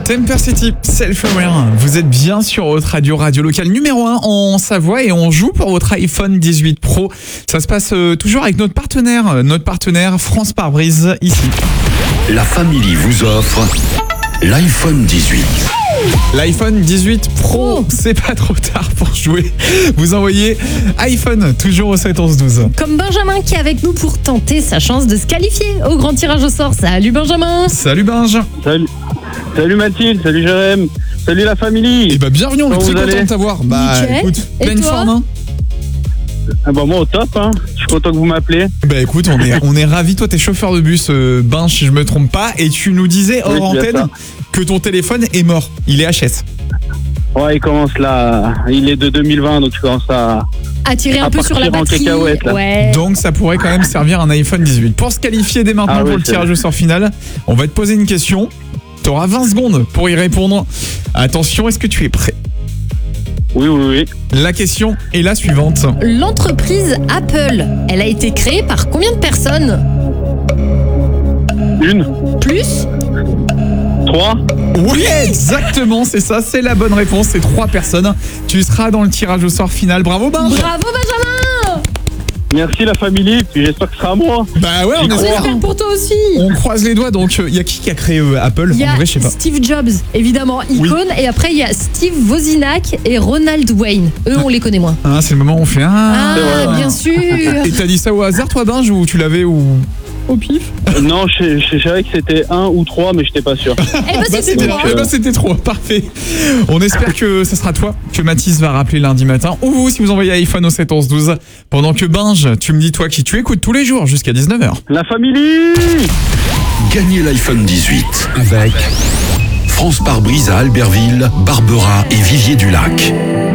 Temper City, Self-Aware. Vous êtes bien sur votre radio locale numéro 1 en Savoie et on joue pour votre iPhone 18 Pro. Ça se passe toujours avec notre partenaire France Pare-Brise ici. La Family vous offre l'iPhone 18. L'iPhone 18 Pro, c'est pas trop tard pour jouer. Vous envoyez iPhone toujours au 7 11 12. Comme Benjamin qui est avec nous pour tenter sa chance de se qualifier au grand tirage au sort. Salut Benjamin. Salut Benj. Salut Mathilde, salut Jérém, salut la famille. Et bienvenue, on est Comment très vous content allez de t'avoir. Nickel. Écoute, Et pleine toi forme hein. Moi au top, je suis content que vous m'appelez. Écoute, on est ravis. Toi, t'es chauffeur de bus, Benj, si je me trompe pas, et tu nous disais hors Oui, c'est antenne ça. que ton téléphone est mort. Il est HS. Ouais, il commence là, il est de 2020, donc il commence à Tirer un À peu sur la partir en batterie. cacahuète, là. Ouais. Donc ça pourrait quand même servir un iPhone 18. Pour se qualifier dès maintenant Ah oui, pour le c'est tirage au sort final, on va te poser une question. Tu auras 20 secondes pour y répondre. Attention, est-ce que tu es prêt? Oui. La question est la suivante. L'entreprise Apple, elle a été créée par combien de personnes? Une, Plus? 3. Oui, exactement, c'est ça, c'est la bonne réponse. C'est 3 personnes. Tu seras dans le tirage au sort final. Bravo, Benj. Bravo Benjamin. Merci la famille, puis j'espère que ce sera à moi. Bah ouais, on J'y espère. J'espère pour toi aussi. On croise les doigts. Donc, il y a qui a créé Apple? Il y En a vrai, je sais pas. Steve Jobs, évidemment, icône. Et après, il y a Steve Wozniak et Ronald Wayne. Eux, on les connaît moins. Ah, c'est le moment où on fait Ah, C'est vrai. bien sûr. Et t'as dit ça au hasard, toi, Benj, ou tu l'avais au pif? Non, je savais que c'était 1 ou 3, mais j'étais pas sûr. Eh ben, c'était bien. toi. C'était trop, parfait. On espère que ce sera toi que Mathis va rappeler lundi matin, ou vous si vous envoyez iPhone au 7 11 12. Pendant que Benj, tu me dis toi qui tu écoutes tous les jours jusqu'à 19h. La famille. Gagnez l'iPhone 18 avec France Pare-Brise à Albertville, Barbera et Vivier-du-Lac.